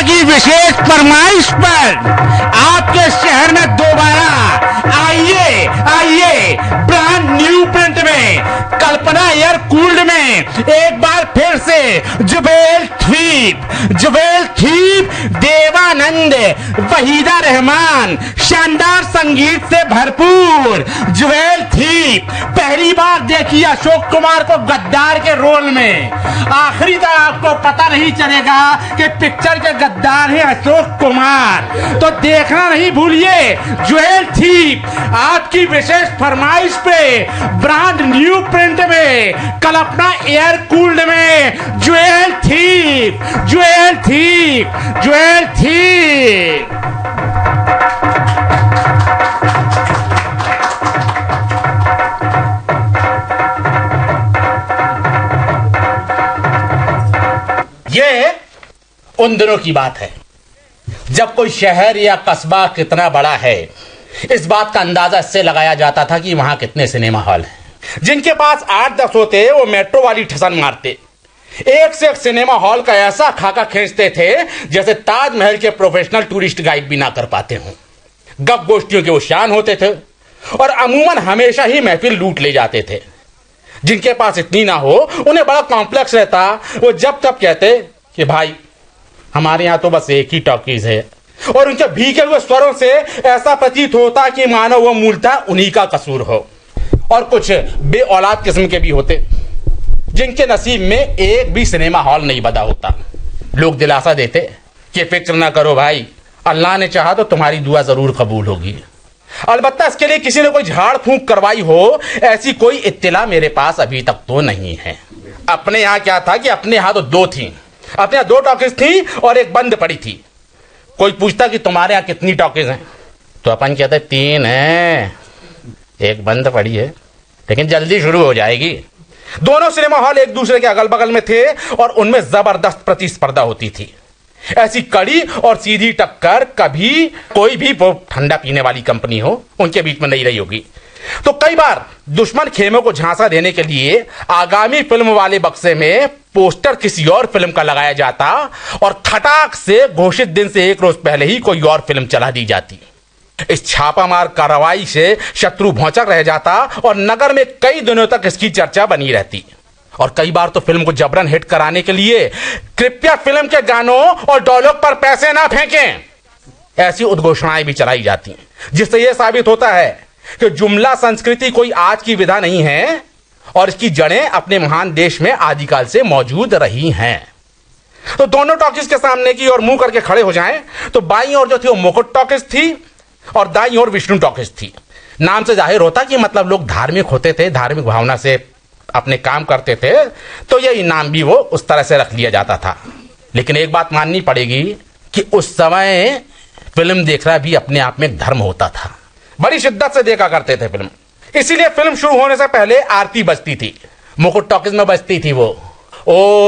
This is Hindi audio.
की विशेष फरमाइश पर आपके शहर में दोबारा आइए ब्रांड न्यू प्रिंट में, कल्पना एयर कूल्ड में एक बार फिर से जुबेल थीप, देवानंद, वहीदा रहमान, शानदार संगीत से भरपूर जुबेल थीप। पहली बार देखिए अशोक कुमार को गद्दार के रोल में, आखिरी तक आपको पता नहीं चलेगा कि पिक्चर के गद्दार हैं अशोक कुमार। तो देखना नहीं भूलिए जुबेल थीप, आपकी विशेष फरमाइश पे ब्रांड न्यू प्रिंट में, कल्पना एयर कूल्ड में जुबेल थीप। ये उन दिनों की बात है जब कोई शहर या कस्बा कितना बड़ा है, इस बात का अंदाजा इससे लगाया जाता था कि वहां कितने सिनेमा हॉल हैं। जिनके पास 8-10 होते वो मेट्रो वाली ठसन मारते, एक से एक सिनेमा हॉल का ऐसा खाका खींचते थे जैसे ताजमहल के प्रोफेशनल टूरिस्ट गाइड भी ना कर पाते हों। गप गोष्ठियों के वो शान होते थे और अमूमन हमेशा ही महफिल लूट ले जाते थे। जिनके पास इतनी ना हो उन्हें बड़ा कॉम्प्लेक्स रहता, वो जब तब कहते कि भाई हमारे यहां तो बस एक ही टॉकीज है, और उनके भीगे हुए स्वरों से ऐसा प्रतीत होता कि मानो वो मूलतः उन्हीं का कसूर हो। और कुछ बे औलाद किस्म के भी होते जिनके नसीब में एक भी सिनेमा हॉल नहीं बदा होता। लोग दिलासा देते कि फिक्र ना करो भाई, अल्लाह ने चाहा तो तुम्हारी दुआ जरूर कबूल होगी। अलबत्ता इसके लिए किसी ने कोई झाड़ फूंक करवाई हो, ऐसी कोई इत्तिला मेरे पास अभी तक तो नहीं है। अपने यहाँ क्या था कि अपने यहाँ तो 2 थी, अपने यहाँ 2 टॉकीज थी और एक बंद पड़ी थी। कोई पूछता कि तुम्हारे यहाँ कितनी टॉकीज हैं, तो अपन कहते 3 है, एक बंद पड़ी है लेकिन जल्दी शुरू हो जाएगी। दोनों सिनेमा हॉल एक दूसरे के अगल बगल में थे और उनमें जबरदस्त प्रतिस्पर्धा होती थी। ऐसी कड़ी और सीधी टक्कर कभी कोई भी ठंडा पीने वाली कंपनी हो उनके बीच में नहीं रही होगी। तो कई बार दुश्मन खेमों को झांसा देने के लिए आगामी फिल्म वाले बक्से में पोस्टर किसी और फिल्म का लगाया जाता और खटाक से घोषित दिन से 1 रोज पहले ही कोई और फिल्म चला दी जाती। इस छापामार कार्रवाई से शत्रु भौंचक रह जाता और नगर में कई दिनों तक इसकी चर्चा बनी रहती। और कई बार तो फिल्म को जबरन हिट कराने के लिए कृपया फिल्म के गानों और डायलॉग पर पैसे ना फेंकें, ऐसी उद्घोषणाएं भी चलाई जाती, जिससे यह साबित होता है कि जुमला संस्कृति कोई आज की विधा नहीं है और इसकी जड़ें अपने महान देश में आदिकाल से मौजूद रही हैं। तो दोनों टॉकीज के सामने की ओर मुंह करके खड़े हो जाएं तो बाईं ओर जो थी वो मुकुट टॉकीज थी और दाईं ओर विष्णु टॉकीज थी। नाम से जाहिर होता कि मतलब लोग धार्मिक होते थे, धार्मिक भावना से अपने काम करते थे, तो यह इनाम भी वो उस तरह से रख लिया जाता था। लेकिन एक बात माननी पड़ेगी कि उस समय फिल्म देखना भी अपने आप में धर्म होता था। बड़ी शिद्दत से देखा करते थे फिल्म, इसीलिए फिल्म शुरू होने से पहले आरती बजती थी। मुकुट टॉकीज में बजती थी वो ओ